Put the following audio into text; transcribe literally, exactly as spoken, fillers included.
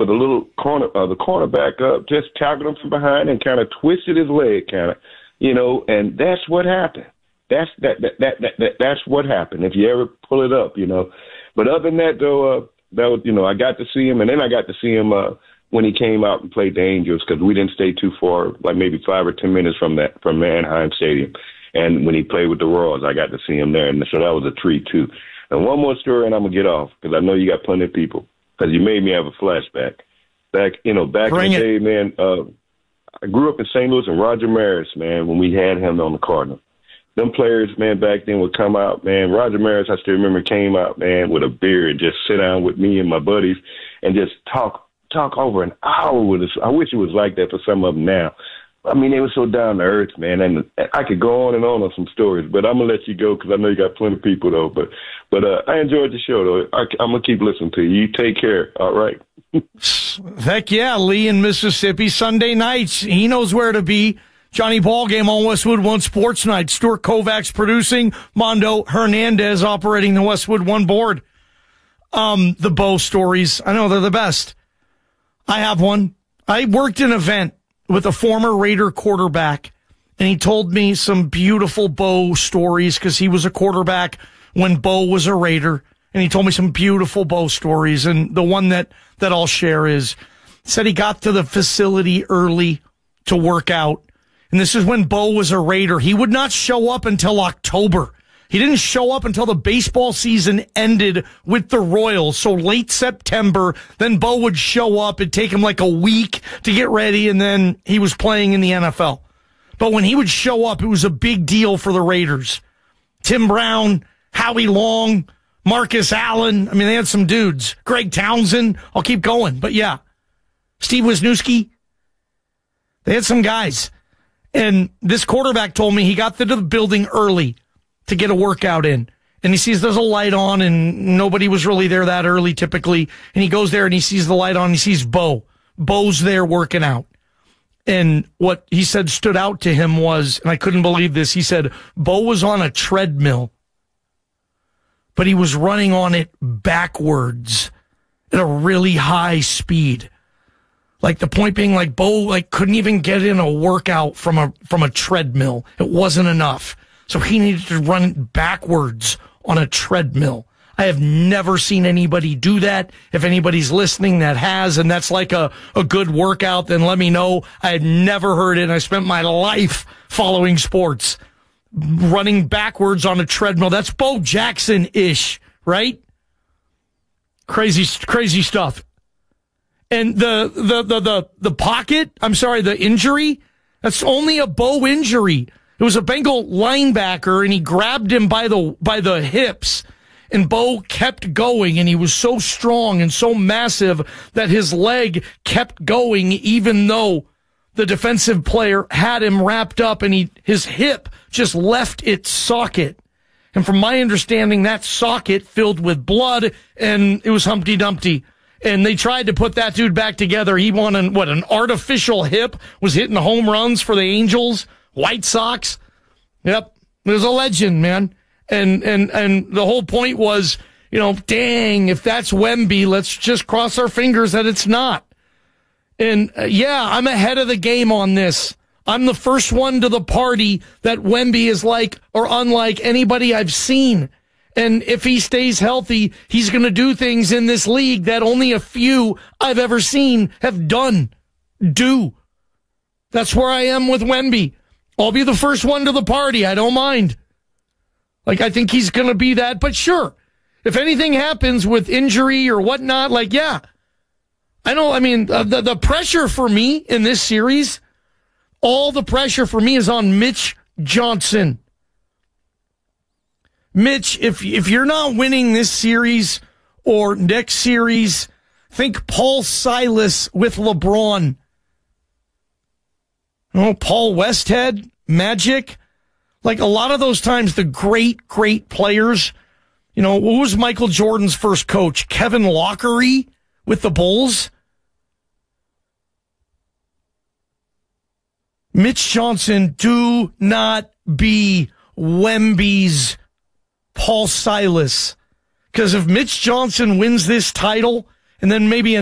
for the little corner, uh, the cornerback up, just tackled him from behind and kind of twisted his leg, kind of, you know, and that's what happened. That's that, that that that that that's what happened. If you ever pull it up, you know. But other than that, though, uh, that was, you know, I got to see him, and then I got to see him uh, when he came out and played the Angels, because we didn't stay too far, like maybe five or ten minutes from that from Anaheim Stadium. And when he played with the Royals, I got to see him there, and so that was a treat too. And one more story, and I'm gonna get off because I know you got plenty of people. Because you made me have a flashback. Back, you know, back Bring in the it. day, man. Uh, I grew up in Saint Louis, and Roger Maris, man, when we had him on the Cardinals. Them players, man, back then would come out, man. Roger Maris, I still remember, came out, man, with a beer and just sit down with me and my buddies and just talk talk over an hour with us. I wish it was like that for some of them now. I mean, they were so down to earth, man, and I could go on and on on some stories, but I'm going to let you go because I know you got plenty of people, though. But but uh, I enjoyed the show, though. I, I'm going to keep listening to you. You take care, all right? Heck yeah, Lee in Mississippi, Sunday nights. He knows where to be. Johnny Ballgame on Westwood One Sports Night. Stuart Kovacs producing, Mondo Hernandez operating the Westwood One board. Um, the Bo stories, I know they're the best. I have one. I worked an event with a former Raider quarterback, and he told me some beautiful Bo stories because he was a quarterback when Bo was a Raider, and he told me some beautiful Bo stories, and the one that, that I'll share is, said he got to the facility early to work out, and this is when Bo was a Raider. He would not show up until October. He didn't show up until the baseball season ended with the Royals, so late September. Then Bo would show up. It'd take him like a week to get ready, and then he was playing in the N F L. But when he would show up, it was a big deal for the Raiders. Tim Brown, Howie Long, Marcus Allen. I mean, they had some dudes. Greg Townsend. I'll keep going. But yeah, Steve Wisniewski. They had some guys. And this quarterback told me he got to the building early to get a workout in. And he sees there's a light on, and nobody was really there that early typically. And he goes there and he sees the light on. And he sees Bo. Bo's there working out. And what he said stood out to him was, and I couldn't believe this, he said Bo was on a treadmill, but he was running on it backwards at a really high speed. Like the point being, like Bo like couldn't even get in a workout from a from a treadmill. It wasn't enough. So he needed to run backwards on a treadmill. I have never seen anybody do that. If anybody's listening that has, and that's like a, a good workout, then let me know. I had never heard it, and I spent my life following sports. Running backwards on a treadmill. That's Bo Jackson-ish, right? Crazy, crazy stuff. And the, the, the, the, the pocket, I'm sorry, the injury, that's only a Bo injury. It was a Bengal linebacker, and he grabbed him by the by the hips, and Bo kept going, and he was so strong and so massive that his leg kept going even though the defensive player had him wrapped up, and he his hip just left its socket. And from my understanding, that socket filled with blood, and it was Humpty Dumpty. And they tried to put that dude back together. He won an, what, an artificial hip, was hitting home runs for the Angels, White Sox. Yep. It was a legend, man. And, and, and the whole point was, you know, dang, if that's Wemby, let's just cross our fingers that it's not. And uh, yeah, I'm ahead of the game on this. I'm the first one to the party that Wemby is like or unlike anybody I've seen. And if he stays healthy, he's going to do things in this league that only a few I've ever seen have done. Do. That's where I am with Wemby. I'll be the first one to the party. I don't mind. Like, I think he's going to be that. But sure, if anything happens with injury or whatnot, like, yeah. I know, I mean, uh, the, the pressure for me in this series, all the pressure for me is on Mitch Johnson. Mitch, if if you're not winning this series or next series, think Paul Silas with LeBron. Oh, Paul Westhead, Magic. Like a lot of those times, the great, great players, you know, who was Michael Jordan's first coach? Kevin Lockery with the Bulls? Mitch Johnson, do not be Wemby's Paul Silas. Because if Mitch Johnson wins this title and then maybe